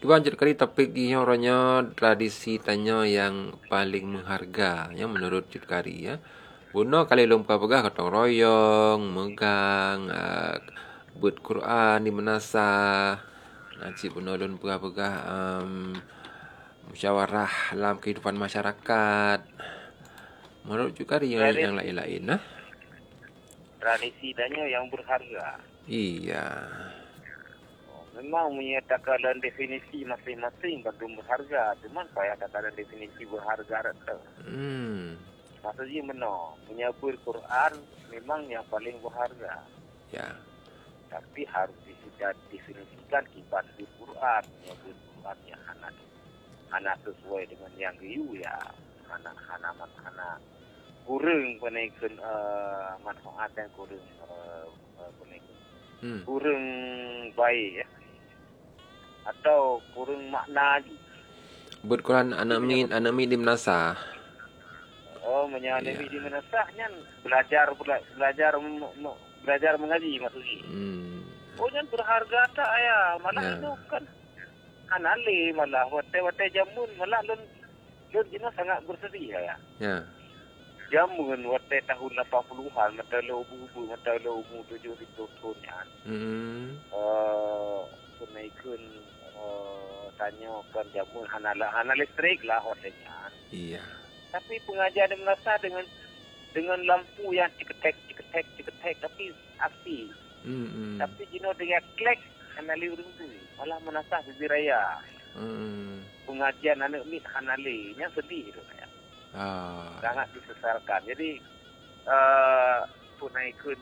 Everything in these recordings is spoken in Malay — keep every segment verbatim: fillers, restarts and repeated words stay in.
Cuba lanjut kali topik ini orangnya tradisi tanya yang paling mengharga ya menurut Cut Kari ya. Buno kali lumpah pegah gotong royong, megang, uh, buat Quran di menasah. Nanti buno lun pegah-pegah um, musyawarah dalam kehidupan masyarakat. Menurut Cut Kari yang, Tradisi, yang lain-lain nah. tradisi tanya yang berharga. Iya. Memang menyatakan dalam definisi masing-masing bagi berharga. Cuma saya katakan definisi berharga itu. Hmm. Maksudnya benar. Menyebut Quran memang yang paling berharga. Ya. Tapi harus didefinisikan kibat di Quran. Menyebut Quran yang hana, hana sesuai dengan yang giyu ya. Hana, hana, hana. Kurang penaikkan uh, manfaat dan kurang uh, uh, penaikkan. Hmm. Kurang baik ya. Atau kurang makna lagi. Buat Quran anak min anak min di menasah. Oh, menyalami Ya. di menasahnya belajar bela- belajar m- m- belajar mengaji maksudnya. Hmm. Oh, yang berharga tak ya. Malah Ya. itu kan anale malah wate-wate jamun malah lun lun jina sangat bersedia ya. Ya. Jamun wate tahun lapan puluhan mata lo ubu mata lo umu tujuh ribu tahunnya. Hmm. Eh, kenaikan uh, tanya kan jamun hanala hana listrik lah hotelnya. Iya. Tapi pengajian yang menasah dengan dengan lampu yang ciketek ciketek ciketek tapi api. Hmm. Tapi jino dengan klek hanali urung tu malah menasah di raya. Hmm. Pengajian anak ni hanali nya sedih tu ya. Ah. Sangat disesarkan. Jadi uh, punaikan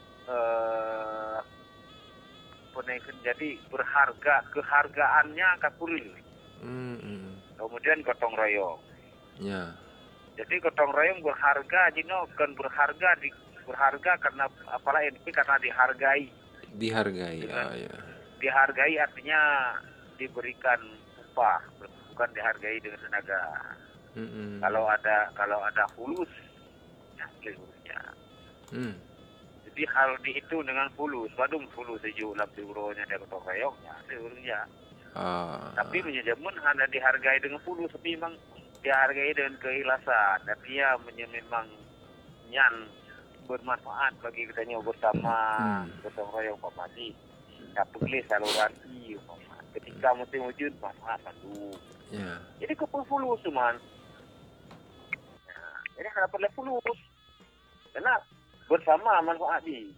uh, punaikan jadi berharga kehargaannya kakuril. Hmm. Kemudian gotong royong. Ya. Jadi gotong royong berharga, jino kan berharga di berharga karena apalah ini karena dihargai. Dihargai. Dengan, Ah, ya. Dihargai artinya diberikan upah, bukan dihargai dengan tenaga. Hmm. Kalau ada kalau ada fulus, ya fulusnya. Hmm. Jadi hal dihitung dengan fulus, badum fulus sejuk lap euronya ada gotong royongnya, seurusnya. Ah. Tapi menjamun hanya dihargai dengan fulus, tapi memang dihargai dengan keikhlasan. Dan dia memang nyan bermanfaat bagi kitanya bersama Hmm. gotong royong Pak Mati. Tak perlu saluran i ketika musim wujud manfaat pandu. Ya. Jadi kepul fulus cuman. Nah, jadi harap perlu fulus. Karena bersama manfaat di.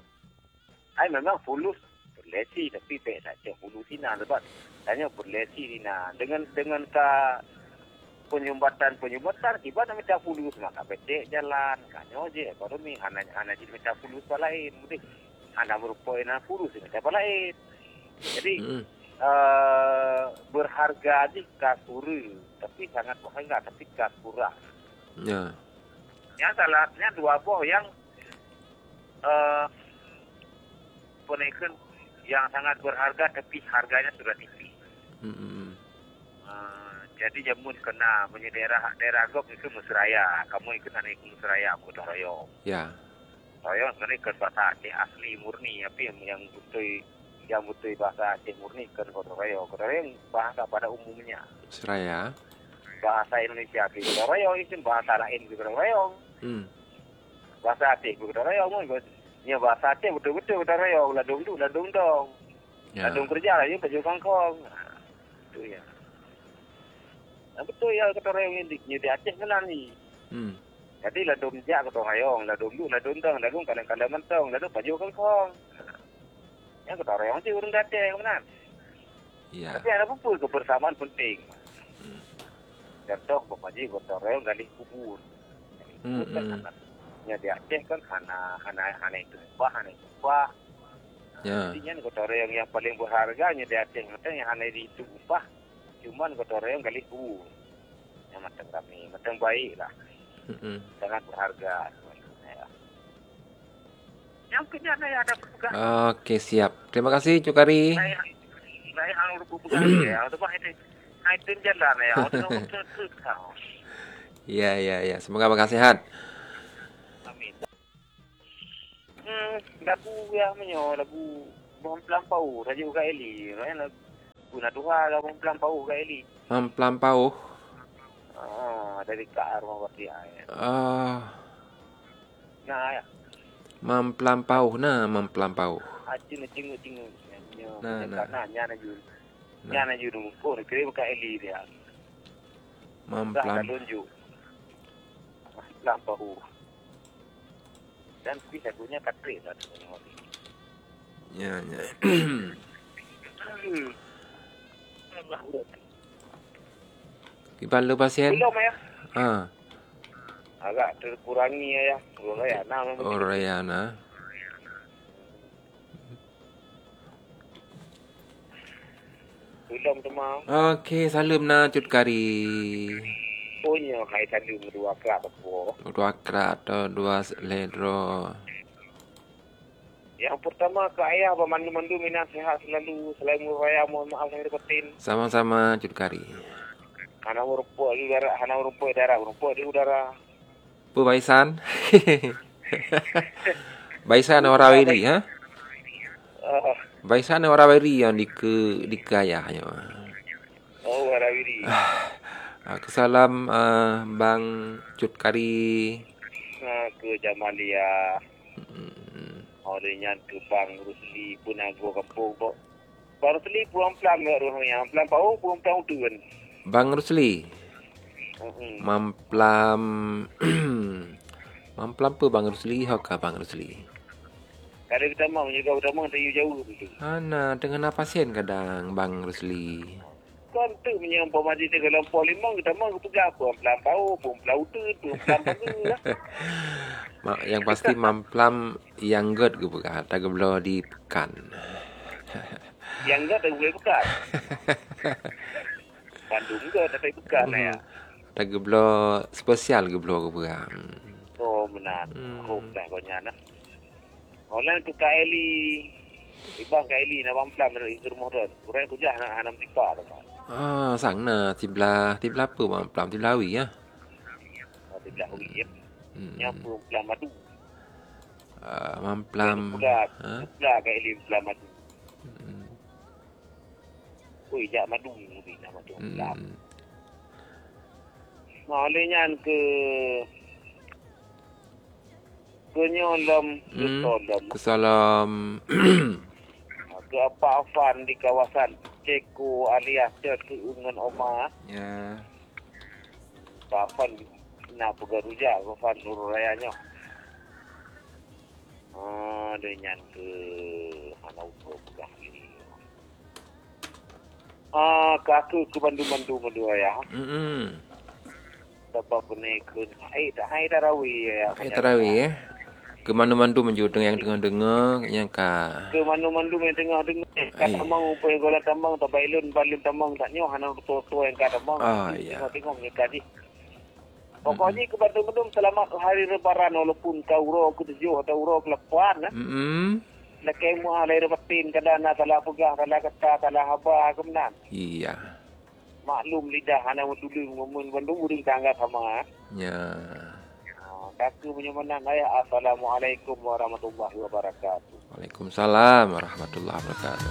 Ai memang fulus berlesi tapi tak saja fulus ina lebat. Tanya berlesi ina dengan dengan ka penyumbatan penyumbatan tiba nak minta fulus maka becek jalan kanyo je ekonomi anak anak jadi minta fulus lain mudik anak merupakan fulus minta lain. Jadi Hmm. uh, berharga di kasuri tapi sangat berharga tapi kasura. Ya. Yang salahnya dua boh yang uh, penaikan yang sangat berharga tapi harganya sudah tinggi. Hmm. Uh, jadi jamun kena punya daerah daerah gop itu Musraya. Kamu ikut naik ke Musraya, gotong royong. Ya. Royong sebenarnya ke bahasa Aceh asli murni, tapi yang yang betul yang betul bahasa Aceh murni ke gotong royong. Gotong royong bahasa pada umumnya. Seraya. Bahasa Indonesia ke gotong royong itu bahasa lain ke gotong royong. Hmm. Bahasa Aceh ke gotong royong pun ya bahasa Aceh betul-betul gotong royong. Ladung tu, ladung dong. Ya. Ladung kerja lah, you kerja kongkong. Nah, itu ya. Nah, betul ya gotong royong ini di Aceh benar ni. Hmm. Jadi ladung jak gotong royong, ladung tu, ladung dong, ladung kadang-kadang mentong, ladung baju kongkong. Yang gotong royong sih urung datang benar. Ya. Tapi ada pun kebersamaan penting. Hmm. Contoh bapak gotong royong gali kubur. Hmm. Kan Hmm. anaknya di Aceh kan hana hana hana itu upah, hana itu upah. Ya. Jadinya gotong royong yang paling berharganya di Aceh macam yang hana itu upah. Cuman gotong royong gali kubur. Yang macam kami, macam baik lah. Hmm. Sangat berharga. Ya. Yang kenyana ya ada petugas. Oke, siap. Terima kasih Cuk Kari. Saya saya harus berpegang ya. Untuk itu itu jalan ya. Untuk untuk kau. Iya, iya, iya. Semoga bakal sehat. Amin. Hmm, lagu yang menyo lagu Bom Pelampau, Raja Uga Eli, lagu Guna Tuhan lah mempelampau ke Eli. Mempelampau. Ah, dari Kak rumah berarti ayah. Ah, Nah, ya. mempelampau nah, mempelampau. Acing cing cing. Nah, nah. Nah, nyana jur. Nah. Nyana jur ko ni kira ka Eli dia. Memplam. Dah tunjuk. Mempelampau. Dan bisa punya katri lah tu. Ya, ya. Hmm. Kibalo pasien? Belum ya. Ah, Agak terkurangi ya. Belum ya. Nah, memang oh Rayana. belum teman. Okey, salam na cut kari. Punya hai tadi dua kelab aku. Dua krat atau dua ledro. Yang pertama ke ayah pemandu-mandu minat sehat selalu. Selain raya mohon maaf saya dapetin. Sama-sama cut kari. Hana merumpuk di udara, hana merumpuk di udara, merumpuk di udara. Pebaisan. Baisan orang wiri, ha? Uh, Baisan orang wiri yang di ke di kayahnya. oh, warawiri. Aku salam uh, Bang Cut Kari. Nah, ke Jamalia. Hmm. Orangnya ke Bang Rusli pun aku kampung kok. Bang Rusli pulang pelan ke rumahnya. Pelan pau, pulang pelan tuan. Bang Rusli. Hmm. Mamplam. Mamplam apa Bang Rusli? Hoka Bang Rusli. Kadang kita mau juga utama kita jauh begitu. Ana dengan apa pasien kadang Bang Rusli. Kan tu punya pemadi dia kalau pol limang kita mau pegang apa? Pelan pau, pelan utut, pelan pangga. Ma- yang pasti mamplam yang god ke bukan tak geblo di pekan. Yang enggak tak boleh pegang. Bandung enggak tapi pegang ya. Tak geblo spesial geblo ke bukan. Oh benar. Hmm. Oh dah kau nyana. Orang tu Kaeli. Ibang Kaeli nak bamplam dari rumah tu. Orang tu jah nak hanam tipa tu. Ah, sang na tibla tibla apa mamplam tibla wi ya. Oh tidak hobi ya. Hmm. Nyapu pelan madu. Ah, mamplam. Pula, Ha? pula Kaeli pelan madu. Hmm. Oi, jak madu ni nama tu. Pelan. Hmm. Malenya ke kenyolom ke Hmm. tolom. Kesalam. Ke apa Afan di kawasan Ceko alias ke Ungan Oma. Ya. Afan nak pegaruja Afan Nur Rayanya. Ah, dengan ke mana ukur pegah ini. Ah, kaku ke bandu-bandu mandu ya. Hmm. Dapat penekun. Hai, dah hai tarawih ya. Hai tarawih eh. Ke mana-mana menjud yang dengar-dengar yang ka. Ke mana-mana yang tengah-tengah. Kata tamang upaya gola tamang tak bailun balun tamang tak nyoh hana tua-tua yang kata tamang. Ah, ya. Tengok-tengok ni kadi. Pokoknya ke bantu-bantu selamat hari lebaran walaupun kau ro ke tujuh atau ro ke lapan. Hmm. Lekai mu alai repetin kadana salah pegah salah kata salah haba kemenan. Iya. Maklum lidah hana dulu ngumun bandung uring tangga sama. Ya. Kaku punya menang ayah. Assalamualaikum warahmatullahi wabarakatuh. Waalaikumsalam warahmatullahi wabarakatuh.